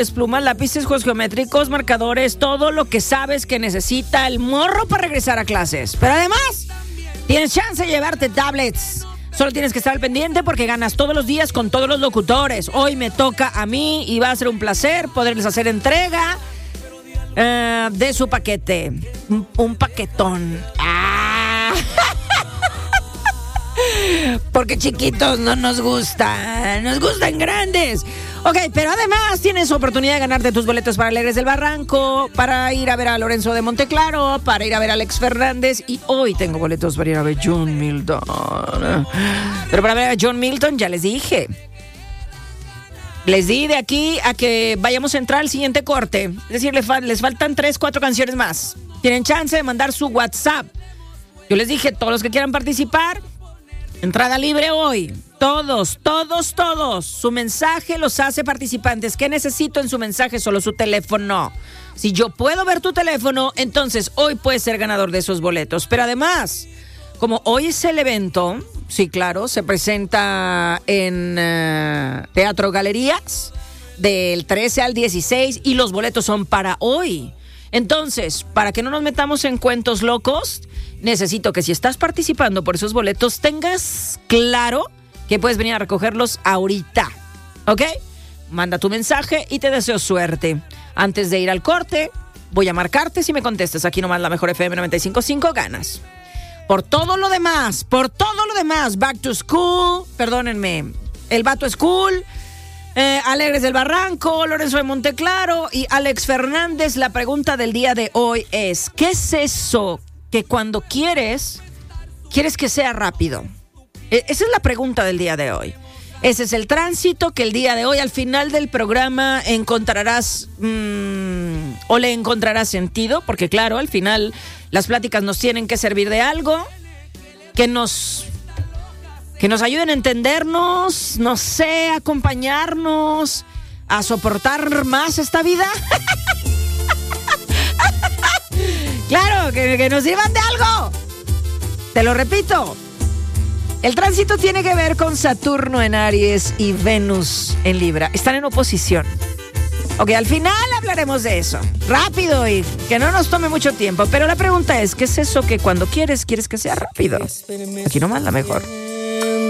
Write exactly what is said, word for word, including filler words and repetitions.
plumas, lápices, juegos geométricos, marcadores, todo lo que sabes que necesita el morro para regresar a clases. Pero además, tienes chance de llevarte tablets. Solo tienes que estar al pendiente porque ganas todos los días con todos los locutores. Hoy me toca a mí y va a ser un placer poderles hacer entrega uh, de su paquete. Un, un paquetón. ¡Ah! Porque chiquitos no nos gustan, nos gustan grandes. Ok, pero además tienes oportunidad de ganarte tus boletos para Alegres del Barranco, para ir a ver a Lorenzo de Monteclaro, para ir a ver a Alex Fernández. Y hoy tengo boletos para ir a ver a John Milton. Pero para ver a John Milton ya les dije. Les di de aquí a que vayamos a entrar al siguiente corte. Es decir, les, fal- les faltan tres, cuatro canciones más. Tienen chance de mandar su WhatsApp. Yo les dije, todos los que quieran participar, entrada libre hoy. Todos, todos, todos. Su mensaje los hace participantes. ¿Qué necesito en su mensaje? Solo su teléfono. Si yo puedo ver tu teléfono, entonces hoy puedes ser ganador de esos boletos. Pero además, como hoy es el evento, sí, claro, se presenta en uh, Teatro Galerías del trece al dieciséis y los boletos son para hoy. Entonces, para que no nos metamos en cuentos locos, necesito que si estás participando por esos boletos, tengas claro que puedes venir a recogerlos ahorita, ¿ok? Manda tu mensaje y te deseo suerte. Antes de ir al corte, voy a marcarte. Si me contestas aquí nomás la mejor F M noventa y cinco punto cinco, ganas. Por todo lo demás, por todo lo demás, Back to School, perdónenme, El Vato School, eh, Alegres del Barranco, Lorenzo de Monteclaro y Alex Fernández, la pregunta del día de hoy es, ¿qué es eso que cuando quieres, quieres que sea rápido? Esa es la pregunta del día de hoy. Ese es el tránsito que el día de hoy, al final del programa, encontrarás mmm, o le encontrarás sentido, porque claro, al final las pláticas nos tienen que servir de algo, que nos, que nos ayuden a entendernos, no sé, a acompañarnos, a soportar más esta vida. Claro, que, que nos sirvan de algo. Te lo repito. El tránsito tiene que ver con Saturno en Aries y Venus en Libra. Están en oposición. Ok, al final hablaremos de eso. Rápido y que no nos tome mucho tiempo. Pero la pregunta es, ¿qué es eso que cuando quieres, quieres que sea rápido? Aquí nomás la mejor.